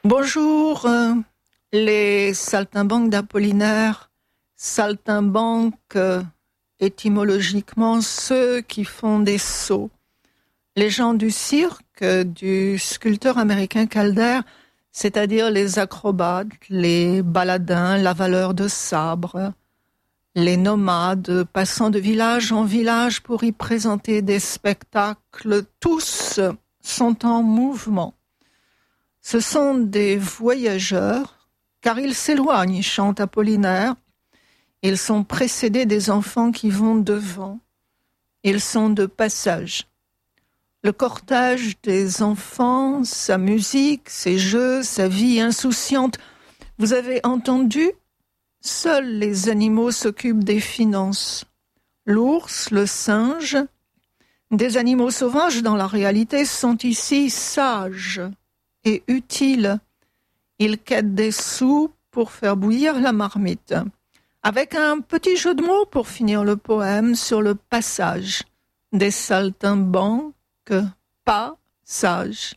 Bonjour, les saltimbanques d'Apollinaire. Saltimbanques, étymologiquement, ceux qui font des sauts. Les gens du cirque, du sculpteur américain Calder, c'est-à-dire les acrobates, les baladins, lavaleurs de sabre, les nomades passant de village en village pour y présenter des spectacles, tous sont en mouvement. Ce sont des voyageurs, car ils s'éloignent, chante Apollinaire. Ils sont précédés des enfants qui vont devant. Ils sont de passage. Le cortège des enfants, sa musique, ses jeux, sa vie insouciante. Vous avez entendu ? Seuls les animaux s'occupent des finances. L'ours, le singe, des animaux sauvages dans la réalité sont ici sages et utiles. Ils quêtent des sous pour faire bouillir la marmite. Avec un petit jeu de mots pour finir le poème sur le passage des saltimbanques, pas sages.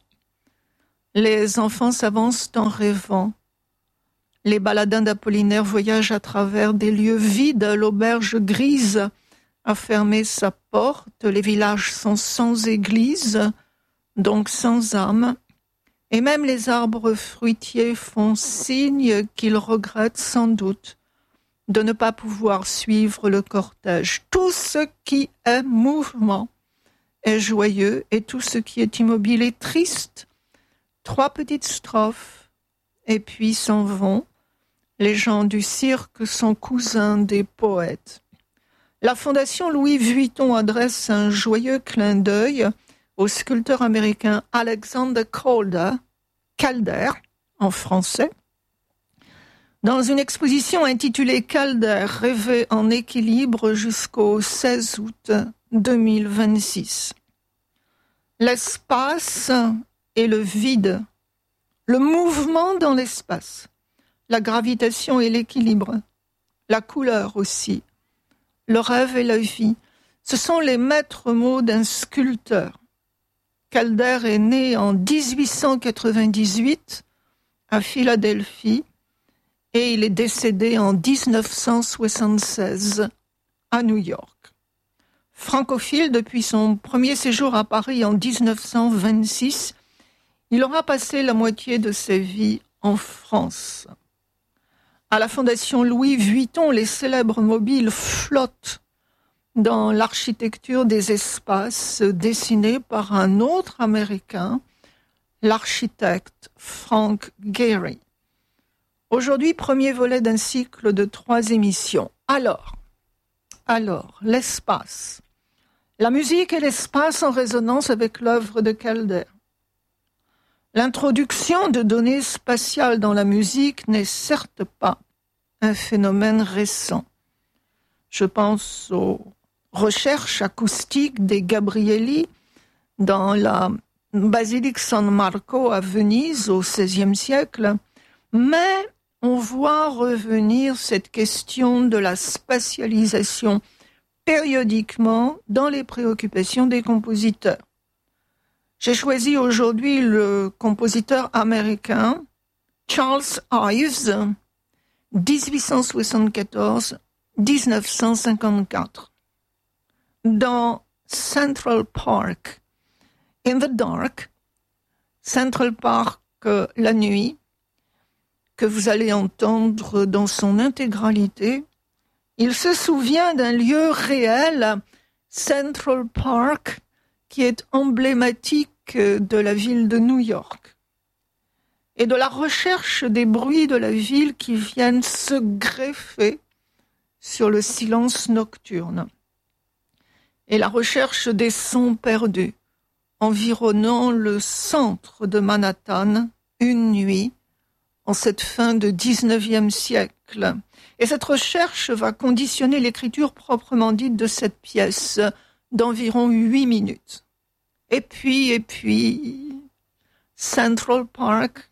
Les enfants s'avancent en rêvant. Les baladins d'Apollinaire voyagent à travers des lieux vides. L'auberge grise a fermé sa porte. Les villages sont sans église, donc sans âme. Et même les arbres fruitiers font signe qu'ils regrettent sans doute de ne pas pouvoir suivre le cortège. Tout ce qui est mouvement est joyeux et tout ce qui est immobile est triste. 3 petites strophes et puis s'en vont. Les gens du cirque sont cousins des poètes. La Fondation Louis Vuitton adresse un joyeux clin d'œil au sculpteur américain Alexander Calder, en français, dans une exposition intitulée Calder, rêver en équilibre jusqu'au 16 août 2026. L'espace et le vide, le mouvement dans l'espace, la gravitation et l'équilibre, la couleur aussi, le rêve et la vie, ce sont les maîtres mots d'un sculpteur. Calder est né en 1898 à Philadelphie et il est décédé en 1976 à New York. Francophile depuis son premier séjour à Paris en 1926, il aura passé la moitié de sa vie en France. À la Fondation Louis Vuitton, les célèbres mobiles flottent dans l'architecture des espaces dessinés par un autre Américain, l'architecte Frank Gehry. Aujourd'hui, premier volet d'un cycle de 3 émissions. Alors, l'espace. La musique et l'espace en résonance avec l'œuvre de Calder. L'introduction de données spatiales dans la musique n'est certes pas un phénomène récent. Je pense aux recherches acoustiques des Gabrieli dans la basilique San Marco à Venise au XVIe siècle, mais on voit revenir cette question de la spatialisation périodiquement dans les préoccupations des compositeurs. J'ai choisi aujourd'hui le compositeur américain Charles Ives, 1874-1954. Dans Central Park, in the dark, Central Park, la nuit, que vous allez entendre dans son intégralité, il se souvient d'un lieu réel, Central Park, qui est emblématique de la ville de New York, et de la recherche des bruits de la ville qui viennent se greffer sur le silence nocturne, et la recherche des sons perdus environnant le centre de Manhattan une nuit en cette fin de XIXe siècle. Et cette recherche va conditionner l'écriture proprement dite de cette pièce d'environ 8 minutes. Et puis, Central Park,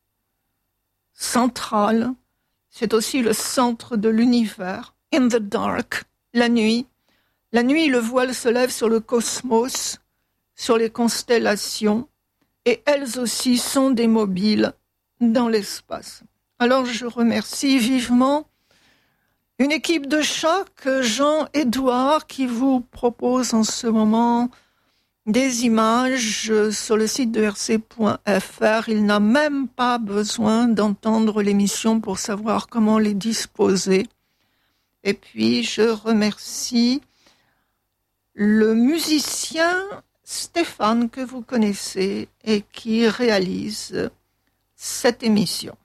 central, c'est aussi le centre de l'univers. In the dark, la nuit. La nuit, le voile se lève sur le cosmos, sur les constellations, et elles aussi sont des mobiles dans l'espace. Alors je remercie vivement une équipe de choc, Jean-Édouard, qui vous propose en ce moment des images sur le site de rc.fr. Il n'a même pas besoin d'entendre l'émission pour savoir comment les disposer. Et puis je remercie le musicien Stéphane, que vous connaissez et qui réalise cette émission.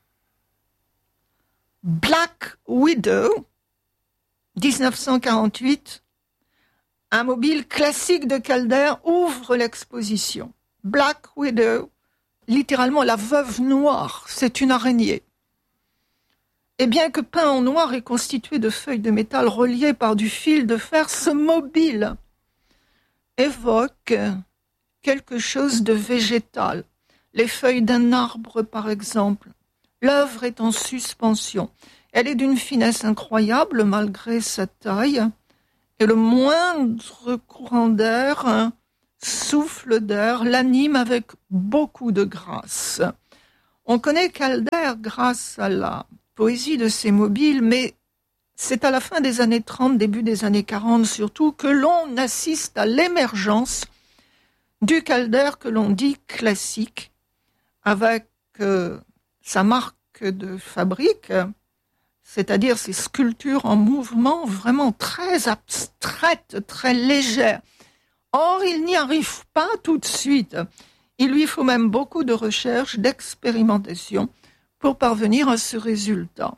Black Widow, 1948, un mobile classique de Calder ouvre l'exposition. Black Widow, littéralement la veuve noire, c'est une araignée. Et bien que peint en noir et constitué de feuilles de métal reliées par du fil de fer, ce mobile évoque quelque chose de végétal. Les feuilles d'un arbre, par exemple. L'œuvre est en suspension. Elle est d'une finesse incroyable malgré sa taille. Et le moindre courant d'air, souffle d'air, l'anime avec beaucoup de grâce. On connaît Calder grâce à la poésie de ses mobiles, mais c'est à la fin des années 30, début des années 40 surtout, que l'on assiste à l'émergence du Calder que l'on dit classique, avec sa marque de fabrique, c'est-à-dire ces sculptures en mouvement vraiment très abstraites, très légères. Or, il n'y arrive pas tout de suite. Il lui faut même beaucoup de recherche, d'expérimentation pour parvenir à ce résultat.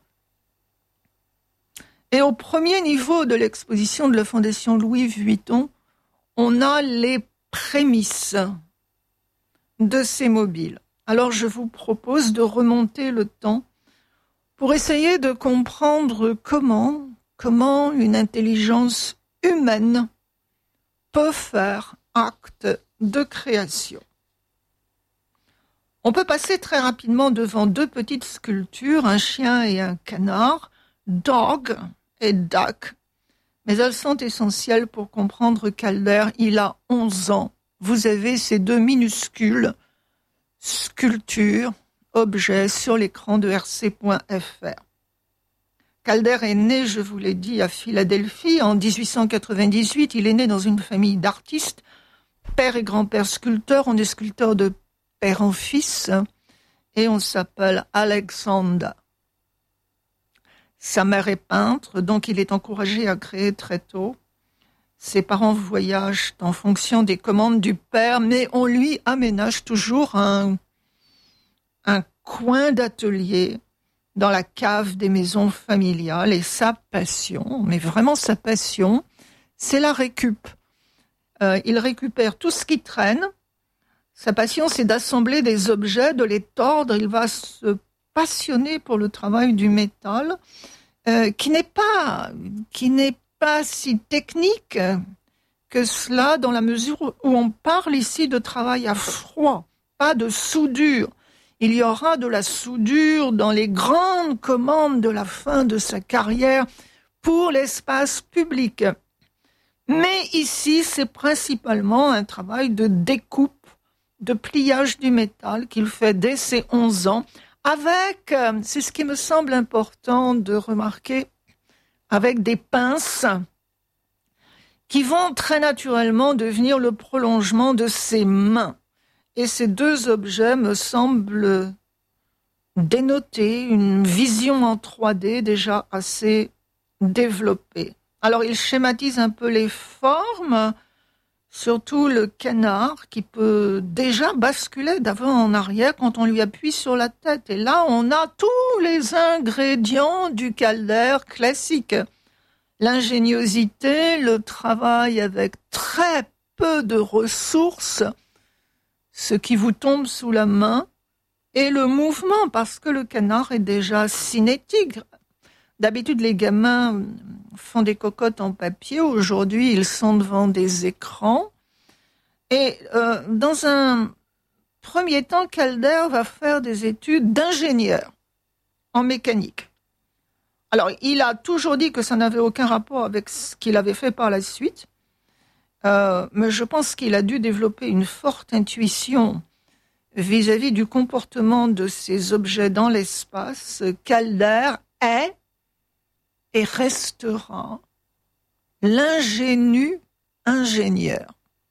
Et au premier niveau de l'exposition de la Fondation Louis Vuitton, on a les prémices de ces mobiles. Alors je vous propose de remonter le temps pour essayer de comprendre comment une intelligence humaine peut faire acte de création. On peut passer très rapidement devant deux petites sculptures, un chien et un canard, dog et duck, mais elles sont essentielles pour comprendre Calder. Il a 11 ans. Vous avez ces deux minuscules sculptures, objets sur l'écran de rc.fr. Calder est né, je vous l'ai dit, à Philadelphie en 1898. Il est né dans une famille d'artistes, père et grand-père sculpteurs. On est sculpteur de père en fils et on s'appelle Alexander. Sa mère est peintre, donc il est encouragé à créer très tôt. Ses parents voyagent en fonction des commandes du père, mais on lui aménage toujours un coin d'atelier dans la cave des maisons familiales. Et sa passion, mais vraiment sa passion, c'est la récup. Il récupère tout ce qui traîne. Sa passion, c'est d'assembler des objets, de les tordre. Il va se passionner pour le travail du métal, qui n'est pas si technique que cela, dans la mesure où on parle ici de travail à froid, pas de soudure. Il y aura de la soudure dans les grandes commandes de la fin de sa carrière pour l'espace public. Mais ici, c'est principalement un travail de découpe, de pliage du métal qu'il fait dès ses 11 ans, avec, c'est ce qui me semble important de remarquer, avec des pinces qui vont très naturellement devenir le prolongement de ses mains. Et ces deux objets me semblent dénoter une vision en 3D déjà assez développée. Alors il schématise un peu les formes, surtout le canard qui peut déjà basculer d'avant en arrière quand on lui appuie sur la tête. Et là, on a tous les ingrédients du Calder classique. L'ingéniosité, le travail avec très peu de ressources, ce qui vous tombe sous la main, et le mouvement, parce que le canard est déjà cinétique. D'habitude, les gamins font des cocottes en papier. Aujourd'hui, ils sont devant des écrans. Et dans un premier temps, Calder va faire des études d'ingénieur en mécanique. Alors, il a toujours dit que ça n'avait aucun rapport avec ce qu'il avait fait par la suite. Mais je pense qu'il a dû développer une forte intuition vis-à-vis du comportement de ces objets dans l'espace, Calder est et restera l'ingénu ingénieur.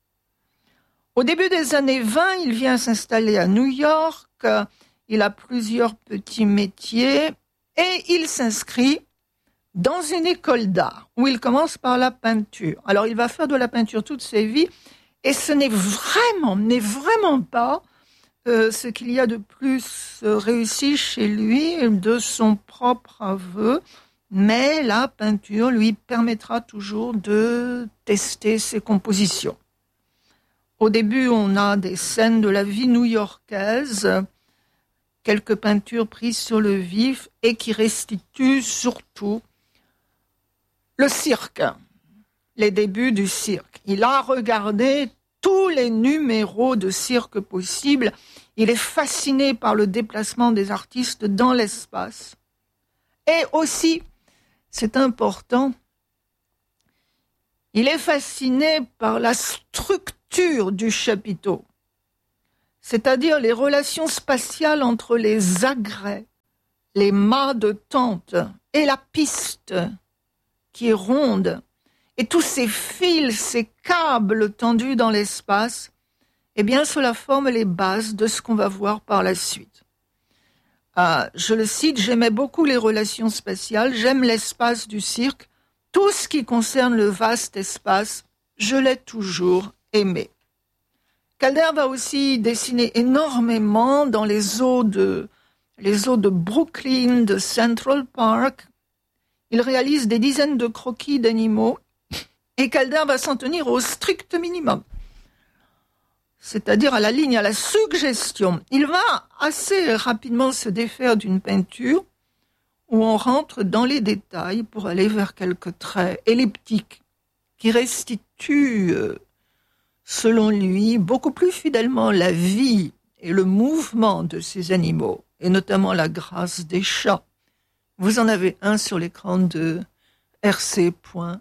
Au début des années 20, il vient s'installer à New York, il a plusieurs petits métiers et il s'inscrit dans une école d'art où il commence par la peinture. Alors il va faire de la peinture toute sa vie et ce n'est vraiment pas ce qu'il y a de plus réussi chez lui de son propre aveu, mais la peinture lui permettra toujours de tester ses compositions. Au début, on a des scènes de la vie new-yorkaise, quelques peintures prises sur le vif et qui restituent surtout le cirque, les débuts du cirque. Il a regardé tous les numéros de cirque possibles. Il est fasciné par le déplacement des artistes dans l'espace. Et aussi, c'est important, il est fasciné par la structure du chapiteau, c'est-à-dire les relations spatiales entre les agrès, les mâts de tente et la piste qui est ronde, et tous ces fils, ces câbles tendus dans l'espace, eh bien cela forme les bases de ce qu'on va voir par la suite. Je le cite, j'aimais beaucoup les relations spatiales, j'aime l'espace du cirque, tout ce qui concerne le vaste espace, je l'ai toujours aimé. Calder va aussi dessiner énormément dans les eaux de Brooklyn, de Central Park. Il réalise des dizaines de croquis d'animaux et Calder va s'en tenir au strict minimum, c'est-à-dire à la ligne, à la suggestion. Il va assez rapidement se défaire d'une peinture où on rentre dans les détails pour aller vers quelques traits elliptiques qui restituent, selon lui, beaucoup plus fidèlement la vie et le mouvement de ces animaux, et notamment la grâce des chats. Vous en avez un sur l'écran de rc.fr.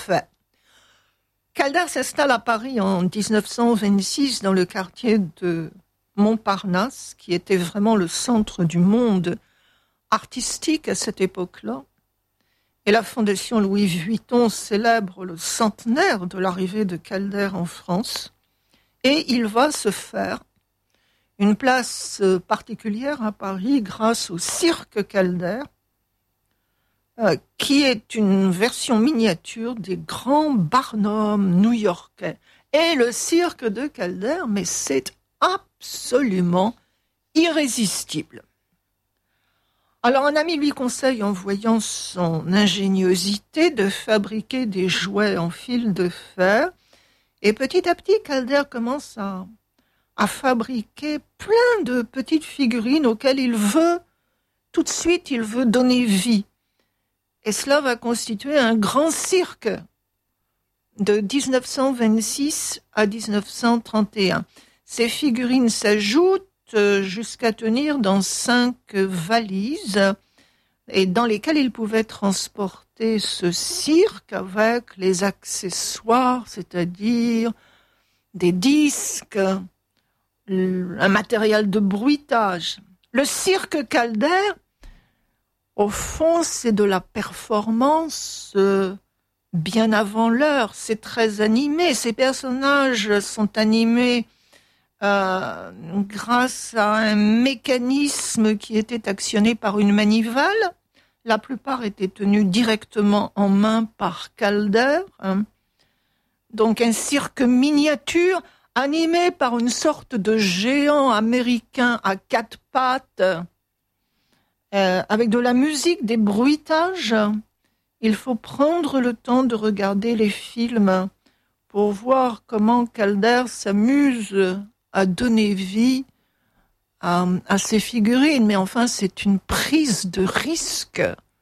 Calder s'installe à Paris en 1926 dans le quartier de Montparnasse, qui était vraiment le centre du monde artistique à cette époque-là. Et la Fondation Louis Vuitton célèbre le centenaire de l'arrivée de Calder en France. Et il va se faire une place particulière à Paris grâce au Cirque Calder, qui est une version miniature des grands barnums new-yorkais. Et le cirque de Calder, mais c'est absolument irrésistible. Alors un ami lui conseille, en voyant son ingéniosité, de fabriquer des jouets en fil de fer. Et petit à petit, Calder commence à fabriquer plein de petites figurines auxquelles il veut donner vie. Et cela va constituer un grand cirque de 1926 à 1931. Ces figurines s'ajoutent jusqu'à tenir dans 5 valises et dans lesquelles il pouvait transporter ce cirque avec les accessoires, c'est-à-dire des disques, un matériel de bruitage. Le cirque Calder, au fond, c'est de la performance bien avant l'heure. C'est très animé. Ces personnages sont animés grâce à un mécanisme qui était actionné par une manivelle. La plupart étaient tenus directement en main par Calder. Donc un cirque miniature animé par une sorte de géant américain à 4 pattes, avec de la musique, des bruitages. Il faut prendre le temps de regarder les films pour voir comment Calder s'amuse à donner vie à ces figurines. Mais enfin, c'est une prise de risque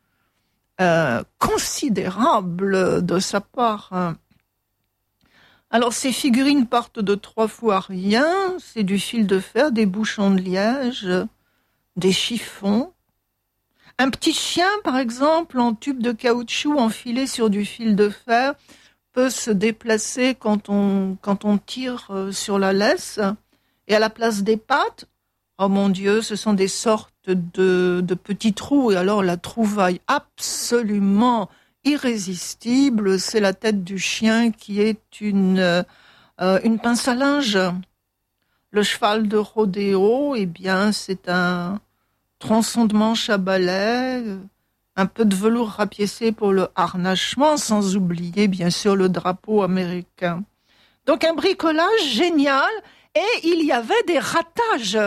considérable de sa part. Alors, ces figurines partent de 3 fois rien. C'est du fil de fer, des bouchons de liège, des chiffons. Un petit chien, par exemple, en tube de caoutchouc enfilé sur du fil de fer, peut se déplacer quand on tire sur la laisse Et à la place des pattes, oh mon Dieu, ce sont des sortes de petits trous. Et alors la trouvaille absolument irrésistible, c'est la tête du chien qui est une pince à linge. Le cheval de rodéo, eh bien, c'est un tronçon de manche à balai, un peu de velours rapiécé pour le harnachement, sans oublier, bien sûr, le drapeau américain. Donc un bricolage génial, et il y avait des ratages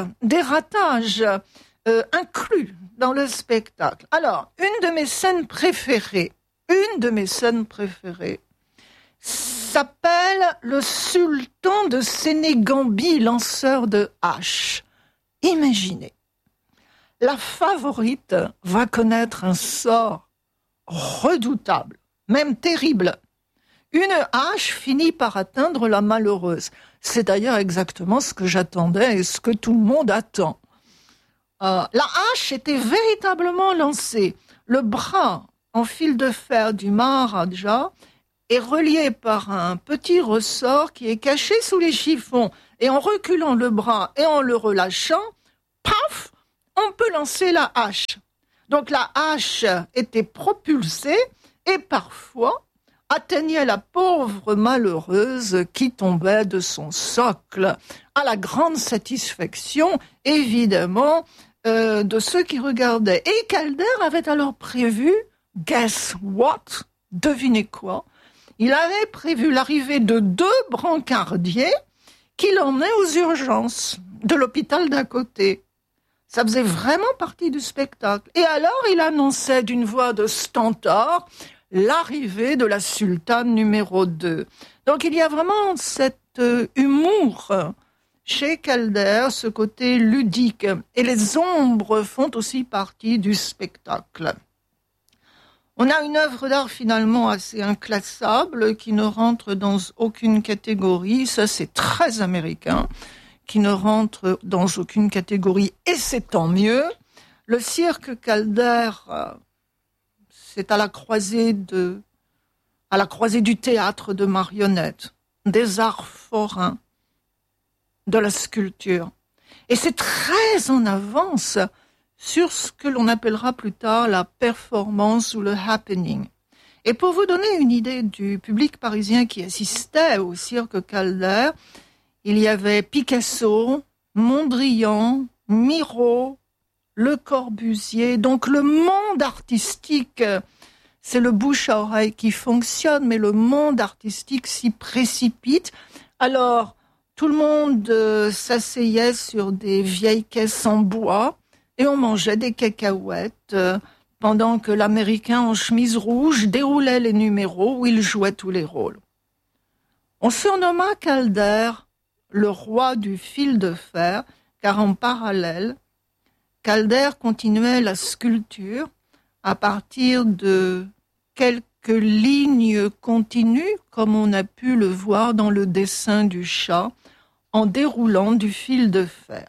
inclus dans le spectacle. Alors, une de mes scènes préférées, s'appelle le sultan de Sénégambie, lanceur de haches. Imaginez, la favorite va connaître un sort redoutable, même terrible. Une hache finit par atteindre la malheureuse. C'est d'ailleurs exactement ce que j'attendais et ce que tout le monde attend. La hache était véritablement lancée. Le bras en fil de fer du Maharaja est relié par un petit ressort qui est caché sous les chiffons. Et en reculant le bras et en le relâchant, paf, on peut lancer la hache. Donc la hache était propulsée et parfois atteignait la pauvre malheureuse qui tombait de son socle, à la grande satisfaction, évidemment, de ceux qui regardaient. Et Calder avait alors prévu, guess what? Devinez quoi? Il avait prévu l'arrivée de 2 brancardiers qui l'emmenaient aux urgences de l'hôpital d'à côté. Ça faisait vraiment partie du spectacle. Et alors, il annonçait d'une voix de stentor l'arrivée de la sultane numéro 2. Donc, il y a vraiment cet humour chez Calder, ce côté ludique. Et les ombres font aussi partie du spectacle. On a une œuvre d'art finalement assez inclassable qui ne rentre dans aucune catégorie. Ça, c'est très américain, qui ne rentre dans aucune catégorie, et c'est tant mieux. Le cirque Calder, c'est à la croisée du théâtre de marionnettes, des arts forains, de la sculpture. Et c'est très en avance sur ce que l'on appellera plus tard la performance ou le happening. Et pour vous donner une idée du public parisien qui assistait au cirque Calder, il y avait Picasso, Mondrian, Miro, Le Corbusier. Donc le monde artistique, c'est le bouche à oreille qui fonctionne, mais le monde artistique s'y précipite. Alors, tout le monde s'asseyait sur des vieilles caisses en bois et on mangeait des cacahuètes pendant que l'Américain en chemise rouge déroulait les numéros où il jouait tous les rôles. On surnomma Calder le roi du fil de fer, car en parallèle, Calder continuait la sculpture à partir de quelques lignes continues, comme on a pu le voir dans le dessin du chat, en déroulant du fil de fer.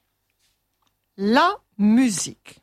La musique.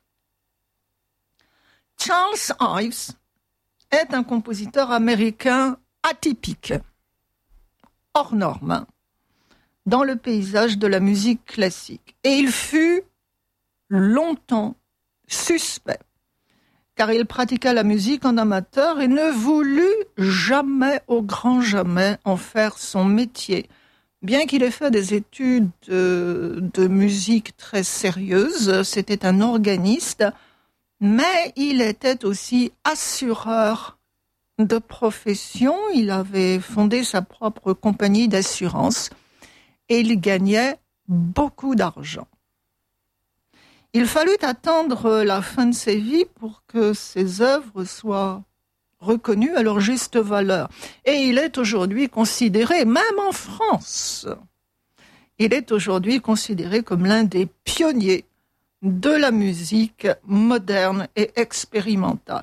Charles Ives est un compositeur américain atypique, hors norme, dans le paysage de la musique classique. Et il fut longtemps suspect, car il pratiqua la musique en amateur et ne voulut jamais, au grand jamais, en faire son métier. Bien qu'il ait fait des études de musique très sérieuses, c'était un organiste, mais il était aussi assureur de profession. Il avait fondé sa propre compagnie d'assurance et il gagnait beaucoup d'argent. Il fallut attendre la fin de ses vies pour que ses œuvres soient reconnues à leur juste valeur. Et il est aujourd'hui considéré, même en France, il est aujourd'hui considéré comme l'un des pionniers de la musique moderne et expérimentale.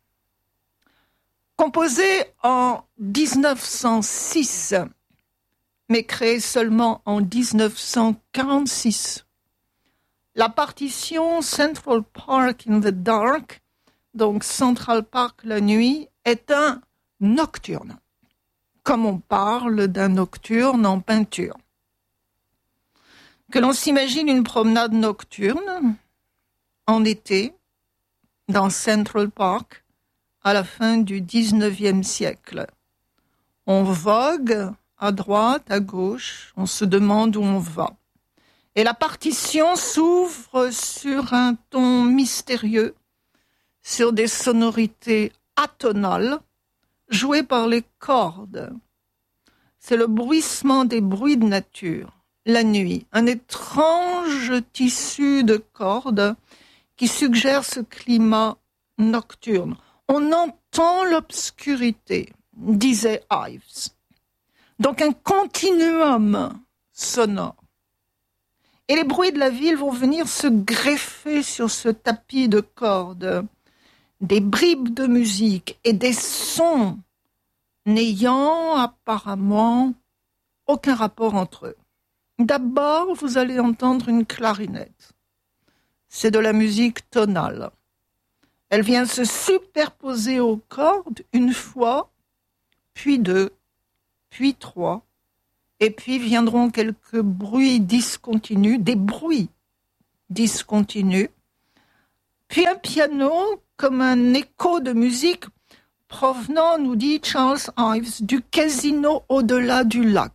Composé en 1906, mais créé seulement en 1946, la partition Central Park in the Dark, donc Central Park la nuit, est un nocturne, comme on parle d'un nocturne en peinture. que l'on s'imagine une promenade nocturne en été dans Central Park à la fin du 19e siècle. On vogue à droite, à gauche, on se demande où on va. Et la partition s'ouvre sur un ton mystérieux, sur des sonorités atonales, jouées par les cordes. C'est le bruissement des bruits de nature, la nuit, un étrange tissu de cordes qui suggère ce climat nocturne. On entend l'obscurité, disait Ives. Donc un continuum sonore. Et les bruits de la ville vont venir se greffer sur ce tapis de cordes, des bribes de musique et des sons n'ayant apparemment aucun rapport entre eux. D'abord, vous allez entendre une clarinette. C'est de la musique tonale. Elle vient se superposer aux cordes une fois, puis deux, puis trois, et puis viendront quelques bruits discontinus, des bruits discontinus, puis un piano comme un écho de musique provenant, nous dit Charles Ives, du casino au-delà du lac.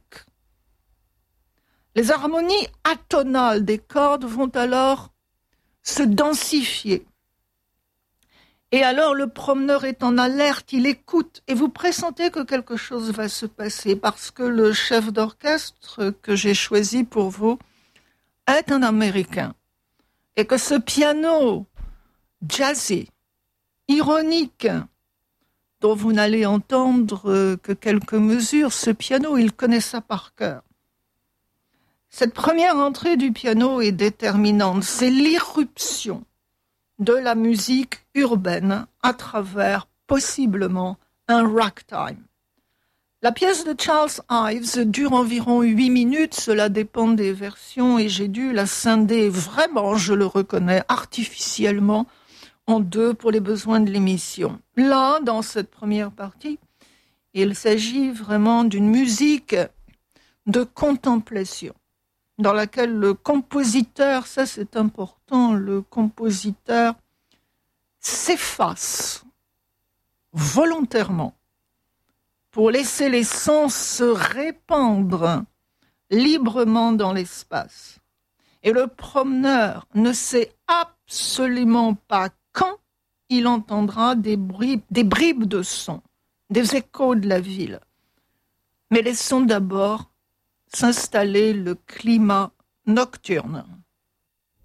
Les harmonies atonales des cordes vont alors se densifier. Et alors le promeneur est en alerte, il écoute, et vous pressentez que quelque chose va se passer, parce que le chef d'orchestre que j'ai choisi pour vous est un Américain. Et que ce piano jazzy, ironique, dont vous n'allez entendre que quelques mesures, ce piano, il connaît ça par cœur. Cette première entrée du piano est déterminante, c'est l'irruption de la musique urbaine à travers, possiblement, un ragtime. La pièce de Charles Ives dure environ 8 minutes, cela dépend des versions, et j'ai dû la scinder vraiment, je le reconnais, artificiellement, en deux pour les besoins de l'émission. Là, dans cette première partie, il s'agit vraiment d'une musique de contemplation, dans laquelle le compositeur, ça c'est important, le compositeur s'efface volontairement pour laisser les sons se répandre librement dans l'espace. Et le promeneur ne sait absolument pas quand il entendra des bribes de sons, des échos de la ville. Mais laissons d'abord s'installer le climat nocturne.